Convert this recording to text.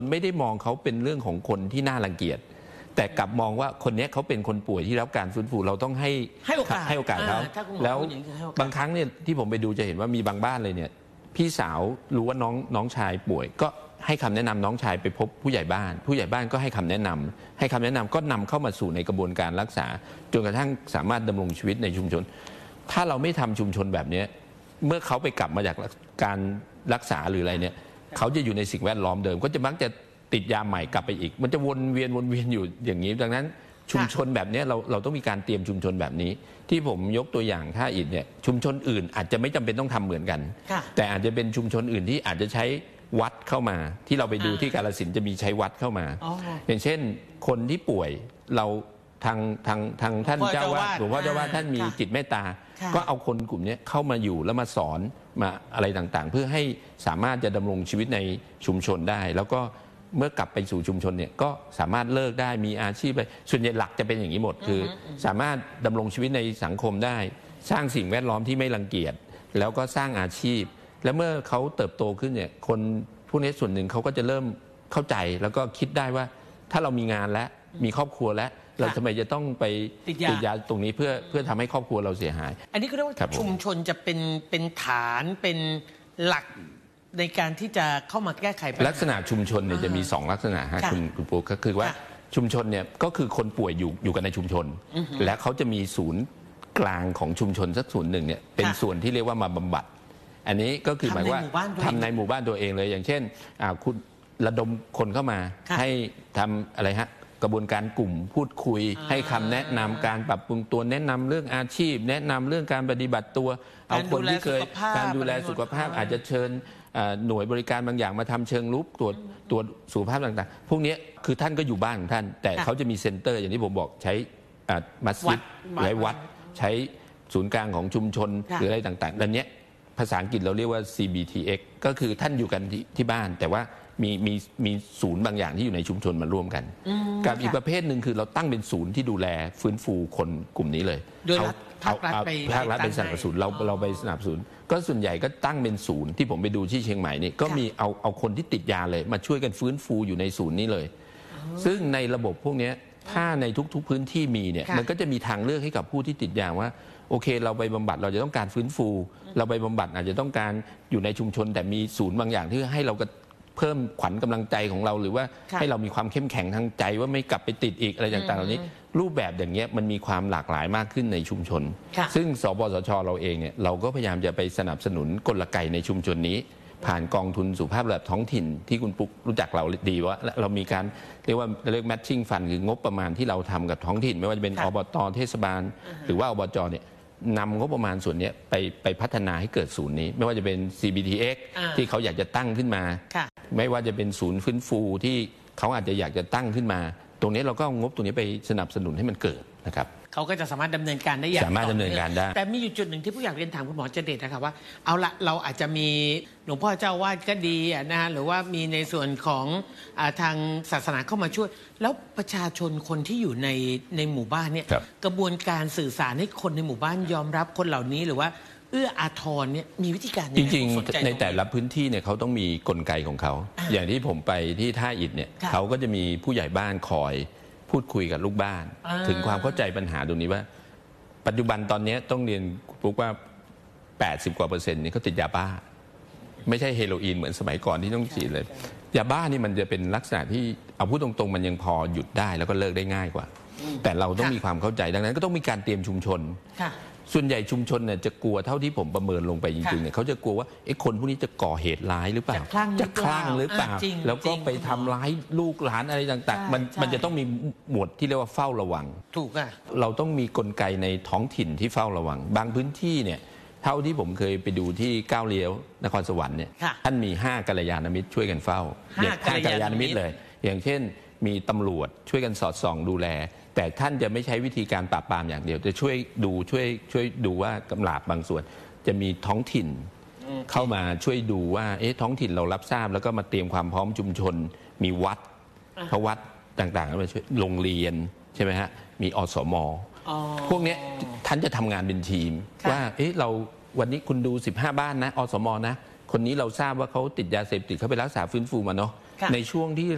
ไม่ได้มองเขาเป็นเรื่องของคนที่น่ารังเกียจแต่กลับมองว่าคนนี้เขาเป็นคนป่วยที่รับการฟื้นฟูเราต้องให้โอกาสเขาแล้วบางครั้งเนี่ยที่ผมไปดูจะเห็นว่ามีบางบ้านเลยเนี่ยพี่สาวรู้ว่าน้องชายป่วยก็ให้คำแนะนำน้องชายไปพบผู้ใหญ่บ้านก็ให้คำแนะนำก็นำเข้ามาสู่ในกระบวนการรักษาจนกระทั่งสามารถดำรงชีวิตในชุมชนถ้าเราไม่ทำชุมชนแบบนี้เมื่อเขาไปกลับมาจากการรักษาหรืออะไรเนี่ยเขาจะอยู่ในสิ่งแวดล้อมเดิมก็จะมักจะติดยาใหม่กลับไปอีกมันจะวนเวียนอยู่อย่างนี้ดังนั้นชุมชนแบบนี้เราต้องมีการเตรียมชุมชนแบบนี้ที่ผมยกตัวอย่างท่าอิฐเนี่ยชุมชนอื่นอาจจะไม่จำเป็นต้องทำเหมือนกันแต่อาจจะเป็นชุมชนอื่นที่อาจจะใช้วัดเข้ามาที่เราไปดูที่กาฬสินธุ์จะมีใช้วัดเข้ามาอย่างเช่นคนที่ป่วยเราทางท่านเจ้าวาดหลวงพ่อเจ้าวาดท่านมีจิตเมตตาก็เอาคนกลุ่มนี้เข้ามาอยู่แล้วมาสอนมาอะไรต่างๆเพื่อให้สามารถจะดำรงชีวิตในชุมชนได้แล้วก็เมื่อกลับไปสู่ชุมชนเนี่ยก็สามารถเลิกได้มีอาชีพไปส่วนใหญ่หลักจะเป็นอย่างนี้หมดคือสามารถดำรงชีวิตในสังคมได้สร้างสิ่งแวดล้อมที่ไม่รังเกียจแล้วก็สร้างอาชีพและเมื่อเขาเติบโตขึ้นเนี่ยคนพวกนี้ส่วนหนึ่งเขาก็จะเริ่มเข้าใจแล้วก็คิดได้ว่าถ้าเรามีงานและมีครอบครัวและเราทำไมจะต้องไปติดยาตรงนี้เพื่อทำให้ครอบครัวเราเสียหายอันนี้ก็เรียกว่าชุมชนจะเป็นฐานเป็นหลักในการที่จะเข้ามาแก้ไขลักษณะชุมชนเนี่ยจะมี2ลักษณะฮะคุณปุ๊กก็คือว่าชุมชนเนี่ยก็คือคนป่วยอยู่กันในชุมชนและเขาจะมีศูนย์กลางของชุมชนสักศูนย์หนึ่งเนี่ยเป็นส่วนที่เรียกว่ามาบำบัดอันนี้ก็คือหมายว่าทำในหมู่บ้านตัวเองเลยอย่างเช่นคุณระดมคนเข้ามาให้ทำอะไรฮะกระบวนการกลุ่มพูดคุยให้คำแนะนำการปรับปรุงตัวแนะนำเรื่องอาชีพแนะนำเรื่องการปฏิบัติตัวเอาคนที่เคยการดูแลสุขภาพอาจจะเชิญหน่วยบริการบางอย่างมาทำเชิงลุกตรวจสุขภาพต่างๆพวกนี้คือท่านก็อยู่บ้านของท่านแต่เขาจะมีเซ็นเตอร์อย่างที่ผมบอกใช้มัสยิดหรือวัดใช้ศูนย์กลางของชุมชนหรืออะไรต่างๆดังนี้ภาษาอังกฤษเราเรียกว่า CBTX ก็คือท่านอยู่กันที่บ้านแต่ว่ามีศูนย์บางอย่างที่อยู่ในชุมชนมาร่วมกันกับอีกประเภทหนึ่งคือเราตั้งเป็นศูนย์ที่ดูแลฟื้นฟูคนกลุ่มนี้เลยภาครัฐเป็นสนับสนุนเราไปสนับสนุนก็ส่วนใหญ่ก็ตั้งเป็นศูนย์ที่ผมไปดูที่เชียงใหม่นี่ก็มีเอาคนที่ติดยาเลยมาช่วยกันฟื้นฟูอยู่ในศูนย์นี้เลยซึ่งในระบบพวกนี้ถ้าในทุกๆพื้นที่มีเนี่ยมันก็จะมีทางเลือกให้กับผู้ที่ติดยาว่าโอเคเราไปบำบัดเราจะต้องการฟื้นฟูเราไปบำบัดอาจจะต้องการอยู่ในชุมชนแต่มีศูนย์บางอย่างที่ให้เราก็เพิ่มขวัญกำลังใจของเราหรือว่าให้เรามีความเข้มแข็งทางใจว่าไม่กลับไปติดอีกอะไรต่างๆเหล่านี้รูปแบบอย่างเงี้ยมันมีความหลากหลายมากขึ้นในชุมชนซึ่งสปสช.เราเองเนี่ยเราก็พยายามจะไปสนับสนุนกลไกในชุมชนนี้ผ่านกองทุนสุขภาพระดับท้องถิ่นที่คุณปุ๊กรู้จักเราดีว่าเรามีการเรียกว่าmatching fund คืองบประมาณที่เราทำกับท้องถิ่นไม่ว่าจะเป็นอบต.เทศบาลหรือว่าอบจ.เนี่ยนำงบประมาณส่วนนี้ไปพัฒนาให้เกิดศูนย์นี้ไม่ว่าจะเป็น CBTX ที่เขาอยากจะตั้งขึ้นมาไม่ว่าจะเป็นศูนย์ฟื้นฟูที่เขาอาจจะอยากจะตั้งขึ้นมาตรงนี้เราก็เอางบตรงนี้ไปสนับสนุนให้มันเกิดนะครับเขาก็จะสามารถดำเนินการได้อย่างสามารถดำเนินการได้แต่มีอยู่จุดหนึ่งที่ผู้อยากเรียนถามคุณหมอเจเดชนะครับว่าเอาละเราอาจจะมีหลวงพ่อเจ้าวาดก็ดีนะหรือว่ามีในส่วนของทางศาสนาเข้ามาช่วยแล้วประชาชนคนที่อยู่ในหมู่บ้านเนี่ยกระบวนการสื่อสารให้คนในหมู่บ้านยอมรับคนเหล่านี้หรือว่าเอื้ออาทรเนี่ยมีวิธีการจริงๆในแต่ละพื้นที่เนี่ยเขาต้องมีกลไกของเขาอย่างที่ผมไปที่ท่าอิฐเนี่ยเขาก็จะมีผู้ใหญ่บ้านคอยพูดคุยกับลูกบ้านถึงความเข้าใจปัญหาตรงนี้ว่าปัจจุบันตอนนี้ต้องเรียนปุ๊กว่า80%กว่านี่เขาติดยาบ้าไม่ใช่เฮโรอีนเหมือนสมัยก่อนที่ต้องฉีดเลยยาบ้านี่มันจะเป็นลักษณะที่เอาพูดตรงๆมันยังพอหยุดได้แล้วก็เลิกได้ง่ายกว่าแต่เราต้องมีความเข้าใจดังนั้นก็ต้องมีการเตรียมชุมชนส่วนใหญ่ชุมชนเนี่ยจะกลัวเท่าที่ผมประเมินลงไปจริงๆเนี่ยเขาจะกลัวว่าคนพวกนี้จะก่อเหตุร้ายหรือเปล่าจะคลั่งหรือเปล่าแล้วก็ไปทำร้ายลูกหลานอะไรต่างๆมันจะต้องมีหมวดที่เรียกว่าเฝ้าระวังถูกอ่ะเราต้องมีกลไกในท้องถิ่นที่เฝ้าระวังบางพื้นที่เนี่ยเท่าที่ผมเคยไปดูที่ก้าวเลี้ยวนครสวรรค์เนี่ยท่านมี5กัลยาณมิตรช่วยกันเฝ้า5กัลยาณมิตรเลยอย่างเช่นมีตำรวจช่วยกันสอดส่องดูแลแต่ท่านจะไม่ใช้วิธีการปราบปรามอย่างเดียวจะช่วยดูว่ากำลังบางส่วนจะมีท้องถิ่นเข้ามาช่วยดูว่าท้องถิ่นเรารับทราบแล้วก็มาเตรียมความพร้อมชุมชนมีวัดพระวัดต่างๆมาช่วยโรงเรียนใช่ไหมฮะมีอสม.พวกนี้ท่านจะทำงานเป็นทีมว่าเราวันนี้คุณดู15บ้านนะอสม.นะคนนี้เราทราบว่าเขาติดยาเสพติดเขาไปรักษาฟื้นฟูมาเนาะในช่วงที่